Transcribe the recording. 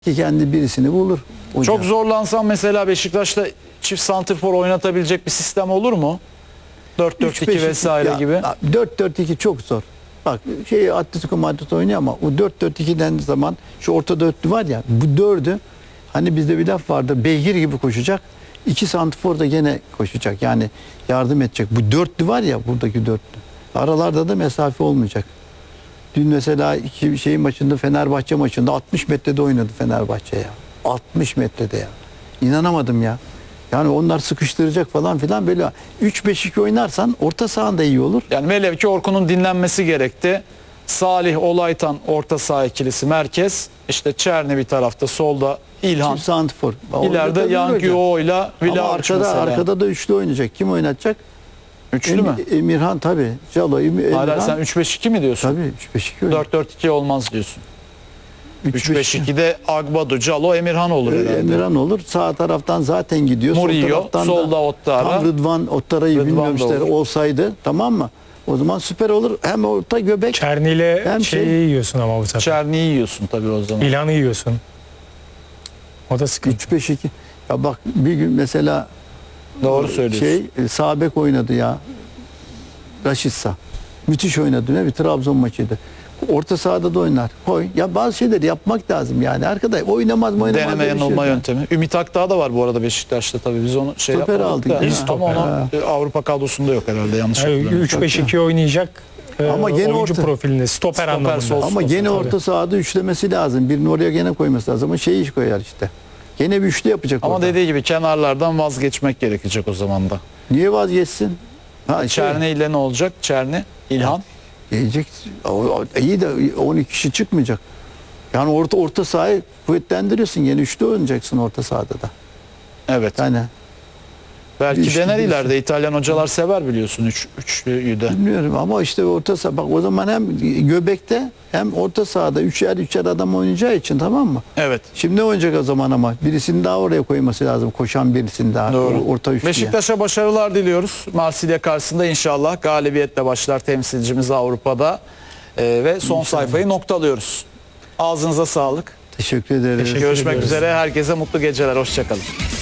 ki kendi birisini bulur. Hocam. Çok zorlansam mesela Beşiktaş'ta çift santrfor oynatabilecek bir sistem olur mu? 4-4-2 vesaire ya, gibi. 4-4-2 çok zor. Bak Atletico Madrid oynuyor ama o 4-4-2'den zaman şu orta dörtlü var ya, bu dördü hani bizde bir laf vardır, beygir gibi koşacak. 2 santrfor da gene koşacak. Yani yardım edecek. Bu dörtlü var ya, buradaki dörtlü. Aralarda da mesafe olmayacak. Dün mesela maçında, Fenerbahçe maçında 60 metrede oynadı Fenerbahçe ya. 60 metrede ya. İnanamadım ya. Yani onlar sıkıştıracak falan filan, böyle 3-5-2 oynarsan orta sahanda iyi olur. Yani velev ki Orkun'un dinlenmesi gerekti. Salih, Olaytan orta saha ikilisi merkez. İşte Çerni bir tarafta, solda İlhan. Çift santrfor. İleride Yankio ile Ama Vlahovic mesela. arkada da üçlü oynayacak. Kim oynatacak? Üçlü mü? Emirhan tabii. Calo, Emirhan. Hala sen 3-5-2 mi diyorsun? Tabii 3-5-2 oynar. 4-4-2 olmaz diyorsun. 3-5-2'de Agbadu, Calo, Emirhan olur herhalde. Emirhan olur. Sağ taraftan zaten gidiyor. Murillo, sol taraftan solda Ottara. Tam Rıdvan Ottara'yı bilmiyorum işte olur. olsaydı, tamam mı? O zaman süper olur. Hem orta göbek. Çerni'yle Hem şeyi yiyorsun ama bu sefer. Çerni'yi yiyorsun tabii o zaman. İlhan'ı yiyorsun. O da sıkıntı. 3-5-2. Ya bak bir gün mesela Doğru söylüyorsun. sağ bek oynadı ya. Raşitsa. Müthiş oynadı. Ne bir Trabzon maçıydı. Orta sahada da oynar. Koy. Ya bazı şeyleri yapmak lazım yani. Arkadaş oynamaz mı oynamaz. Deneme yanılma yöntemi. Ümit Akdağ da var bu arada Beşiktaş'ta tabii. Biz onu Stoper aldık da. değil mi? Ama onu Avrupa kadrosunda yok herhalde, yanlış hatırlamıyorum. 3-5-2 oynayacak. Ama gene oyuncu orta. profilinde stoper anlamında. sol. Ama gene tabii. orta sahada üçlemesi lazım. Birini oraya gene koyması lazım. Ama iş koyar işte. Gene bir üçlü yapacak Ama orada. dediği gibi kenarlardan vazgeçmek gerekecek o zaman da. Niye vazgeçsin? Çerni ile ne olacak? Çerni, İlhan. Gelecek. İyi de 12 kişi çıkmayacak. Yani orta sahayı kuvvetlendiriyorsun. Yine üçlü oynayacaksın orta sahada da. Evet. Yani Belki üçlü dener diyorsun. ileride. İtalyan hocalar sever biliyorsun üçlüyü de. bilmiyorum ama işte orta saha, bak o zaman hem göbekte hem orta sahada üçer adam oynayacağı için, tamam mı? Evet. Şimdi ne oynayacak o zaman ama? Birisini daha oraya koyması lazım. Koşan birisini daha. Doğru. Orta üçlüye. Beşiktaş'a başarılar diliyoruz. Marsilya karşısında inşallah galibiyetle başlar temsilcimiz Avrupa'da. Ve son sayfayı noktalıyoruz. Ağzınıza sağlık. Teşekkür ederim. Teşekkür Görüşmek ediyoruz. üzere. Herkese mutlu geceler. Hoşçakalın.